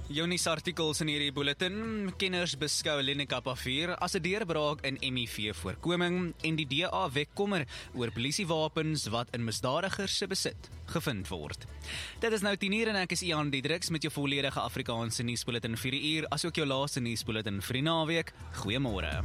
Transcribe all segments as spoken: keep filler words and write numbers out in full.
Jou nuusartikels in hierdie bulletin: kenners beskou lenikapavier as 'n deurbraak in M I V-voorkoming en die D A wek kommer oor polisiewapens wat in misdadigers se besit gevind word. Dit is nou tien uur en ek is Ian Diedriks met jou volledige Afrikaanse nuusbulletin vir die uur, asook jou laaste nuusbulletin vir die naweek. Goeiemôre.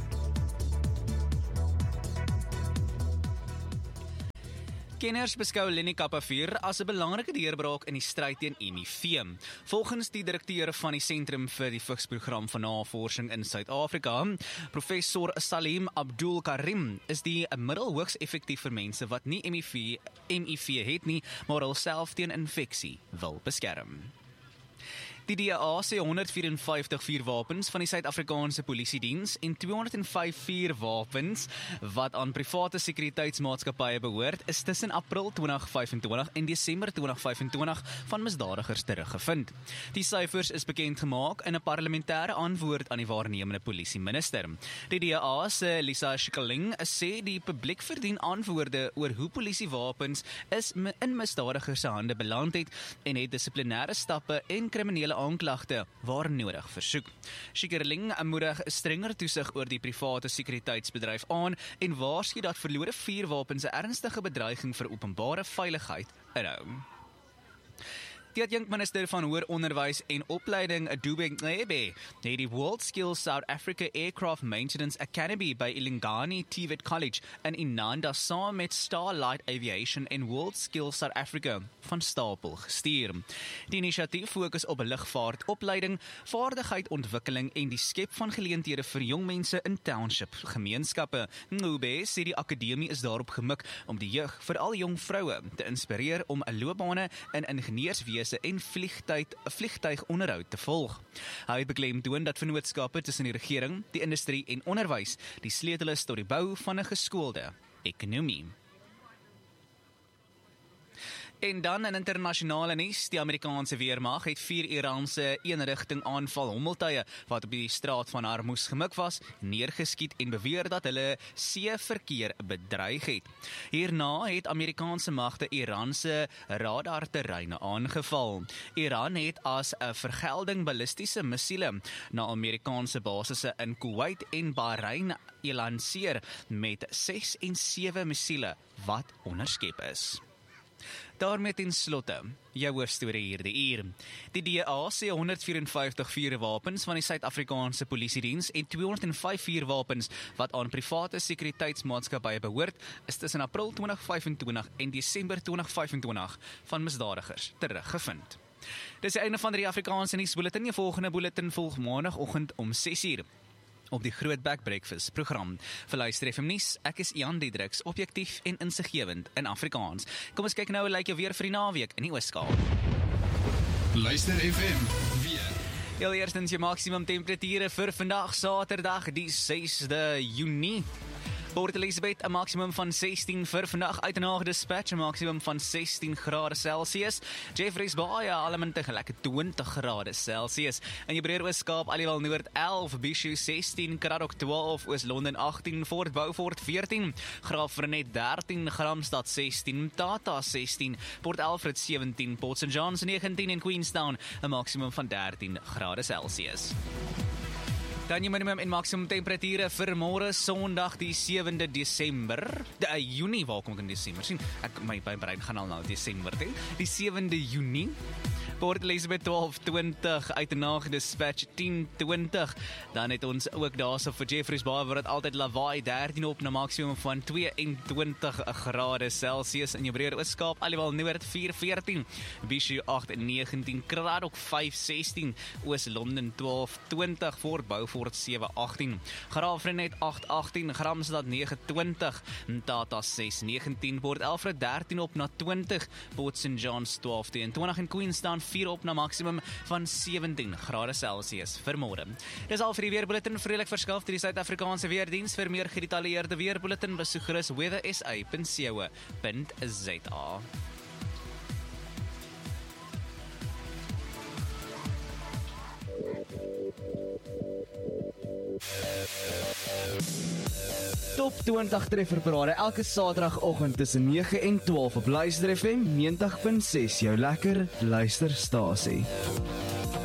Kenners beskou lenikapavier as 'n belangrike deurbraak in die stryd teen M I V. Volgens die direkteur van die Sentrum vir die Vigsprogram van Navorsing in Suid-Afrika, Professor Salim Abdul Karim, is die middel hoogs effektief vir mense wat nie M I V, M I V het nie, maar hulself teen infeksie wil beskerm. Die D A sê honderdvyf-en-vyftig vuurwapens van die Suid-Afrikaanse Polisiediens en tweehonderdvyf vuurwapens wat aan private sekuriteitsmaatskappye behoort, is tussen April twintig vyf en twintig en Desember twintig vyf en twintig van misdadigers teruggevind. Die syfers is bekend gemaak in 'n parlementêre antwoord aan die waarnemende polisieminister. Die D A se Lisa Schikkeling sê die publiek verdien antwoorde oor hoe polisiewapens is in misdadigers se hande beland het en het dissiplinêre stappe en kriminele aanklagte waar nodig versoek. Schikkeling moedig strenger toesig oor die private sekuriteitsbedryf aan en waarsku dat verlore vuurwapens 'n ernstige bedreiging vir openbare veiligheid inhou. Die adjunkminister van Hoër Onderwys en Opleiding, Dube Ngcebe, het die World Skills South Africa Aircraft Maintenance Academy by Ilingani T V E T College in Inanda saam met Starlight Aviation en World Skills South Africa van stapel gestuur. Die inisiatief fokus op lugvaartopleiding, vaardigheidsontwikkeling en die skep van geleenthede vir jong mense in township gemeenskappe. Ngcebe sê die akademie is daarop gemik om die jeug, veral jong vroue, te inspireer om 'n loopbane in ingenieurswese en vliegtuig, vliegtuigonderhoud te volg. Hy beklemtoon dat vennootskappe tussen die regering, die industrie en onderwys die sleutel is tot die bou van 'n geskoolde ekonomie. En dan in internasionale nuus, die Amerikaanse weermag het vier Iraanse eenrigting aanval hommeltuie wat op die straat van Hormuz gemik was, neergeskiet en beweer dat hulle seeverkeer bedreig het. Hierna het Amerikaanse magte Iranse radarterreine aangeval. Iran het as 'n vergelding ballistiese missiele na Amerikaanse basisse in Kuwait en Bahrein gelanseer met ses en sewe missiele wat onderskep is. Daarmee ten slotte, jou hoofstorie hierdie uur. Die D A sê honderdvyf-en-vyftig vuurwapens van die Suid-Afrikaanse Polisiediens en tweehonderdvyf vuurwapens wat aan private sekuriteitsmaatskappye behoort, is tussen April twintig vyf en twintig en Desember twintig vyf en twintig van misdadigers teruggevind. Dis die einde van die Afrikaanse nuusbulletin. Die volgende bulletin volg maandagooggend om ses uur. Op die Grootbek Breakfast program. Vir Luister F M nuus, ek is Ian Diedriks, objektief en insiggewend in Afrikaans. Kom ons kyk nou hoe lyk jou weer vir die naweek in die Oos-Kaap. Luister F M, weer. Heel eerstens jou maksimum temperature vir vandag Saterdag die sesde Junie. Port Elizabeth, 'n maksimum van sestien vir vandag. Uitenhaag Dispatch, 'n maksimum van sestien grade Celsius. Jeffreys Bay, Allemente lekker twintig grade Celsius. In jou breër Oos-Kaap, Aliwal Noord elf, Bishu sestien, Kraddock twaalf, Oos-London agttien, Fort Beaufort veertien, Graafrenet dertien, Gramstad sestien, Tata sestien, Port Alfred sewentien, Port Saint Johns negentien en Queenstown, 'n maksimum van dertien grade Celsius. Dan jou minimum en maksimum temperature vir môre Sondag die sewende Desember. Die Junie, waar kom ek in Desember sien? Ek my my brein gaan al nou Desember toe. Die sewende Junie. Port Elizabeth twaalf twintig, Uitenhaag Dispatch tien twintig. Dan het ons ook daarso vir Jeffreys Bay waar dit altyd lawaai dertien op na maksimum van twee en twintig grade Celsius. In jou breër Oos-Kaap, Aliwal Noord vier veertien, Bishu agt negentien, Kraddock vyf sestien, Oos-London twaalf twintig, Fort Beaufort sewe agttien, Graafrenet agt agttien, Gramstad nege twintig, Tata ses negentien, Port Alfred dertien op na twintig, Port Saint Johns twaalf twintig en Queenstown vier op na maksimum van sewentien grade Celsius vir môre. Dis al vir die weerbulletin, vreedelik verskaf deur die Suid-Afrikaanse Weerdiens. Vir meer gedetailleerde weerbulletin besoek gerus weather s a punt co punt z a. Top twintig trefferparade elke Saterdagoggend tussen nege en twaalf op Luister F M negentig punt ses, jou lekker luisterstasie.